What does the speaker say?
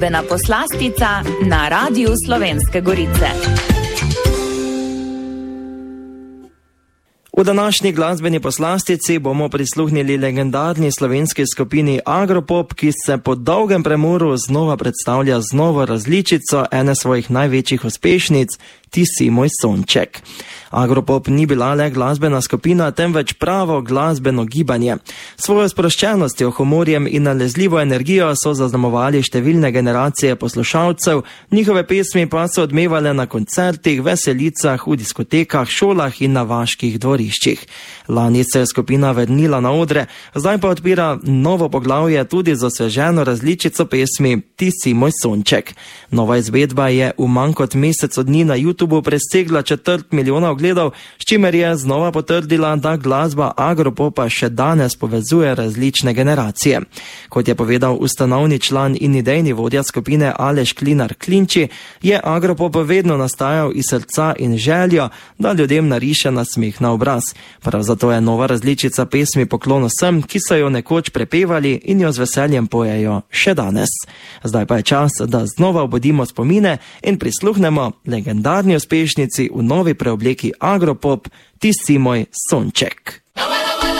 Glasbena poslastica na Radiu Slovenske Gorice. V današnji glasbeni poslastici bomo prisluhnili legendarni slovenski skupini Agropop, ki se po dolgem premoru znova predstavlja z novo različico ene svojih največjih uspešnic, Ti si moj sonček. Agropop ni bila le glasbena skupina, temveč pravo glasbeno gibanje. Svojo sproščenostjo, humorjem in nalezljivo energijo so zaznamovali številne generacije poslušalcev, njihove pesmi pa so odmevale na koncertih, veselicah, v diskotekah, šolah in na vaških dvoriščih. Lani se je skupina vrnila na odre, zdaj pa odpira novo poglavje tudi z osveženo različico pesmi Ti si moj sonček. Nova izvedba je v manj kot mesecu dni na YouTubeu presegla 250 000 ogledov, s čimer je znova potrdila, da glasba Agropopa še danes povezuje različne generacije. Kot je povedal ustanovni član in idejni vodja skupine Aleš Klinar Klinči, je Agropop vedno nastajal iz srca in željo, da ljudem nariše nasmeh na obraz. Prav zato je nova različica pesmi poklon vsem, ki so jo nekoč prepevali in jo z veseljem pojejo še danes. Zdaj pa je čas, da znova obudimo spomine in prisluhnemo legendarni uspešnici v novi preobleki Agropop Ti si moj sonček.